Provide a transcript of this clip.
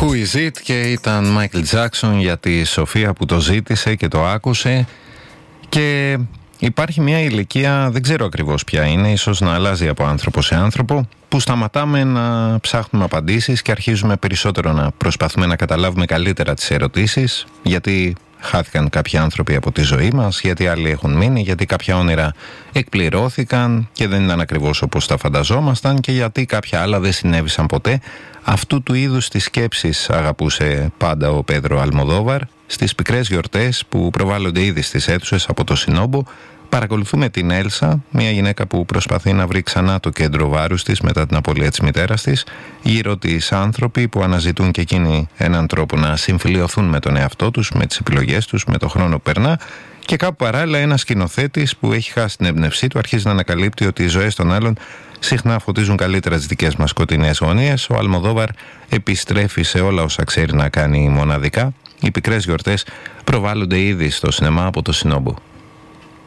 Who is it? Και ήταν Michael Jackson για τη Σοφία που το ζήτησε και το άκουσε. Και υπάρχει μια ηλικία, δεν ξέρω ακριβώς ποια είναι, ίσως να αλλάζει από άνθρωπο σε άνθρωπο, που σταματάμε να ψάχνουμε απαντήσεις και αρχίζουμε περισσότερο να προσπαθούμε να καταλάβουμε καλύτερα τις ερωτήσεις, γιατί χάθηκαν κάποιοι άνθρωποι από τη ζωή μας, γιατί άλλοι έχουν μείνει, γιατί κάποια όνειρα εκπληρώθηκαν και δεν ήταν ακριβώς όπως τα φανταζόμασταν και γιατί κάποια άλλα δεν συνέβησαν ποτέ. Αυτού του είδους τις σκέψεις αγαπούσε πάντα ο Πέδρο Αλμοδόβαρ. Στις πικρές γιορτές που προβάλλονται ήδη στις αίθουσες από το Σινόμπο, παρακολουθούμε την Έλσα, μια γυναίκα που προσπαθεί να βρει ξανά το κέντρο βάρους της μετά την απώλεια της μητέρας της, γύρω της άνθρωποι που αναζητούν και εκείνοι έναν τρόπο να συμφιλιωθούν με τον εαυτό τους, με τις επιλογές τους, με το χρόνο που περνά, και κάπου παράλληλα ένας σκηνοθέτης που έχει χάσει την έμπνευσή του αρχίζει να ανακαλύπτει ότι οι ζωές των άλλων συχνά φωτίζουν καλύτερα τις δικές μας σκοτεινές γωνίες. Ο Αλμοδόβαρ επιστρέφει σε όλα όσα ξέρει να κάνει μοναδικά. Οι πικρές γιορτές προβάλλονται ήδη στο σινεμά από το Σινόμπο.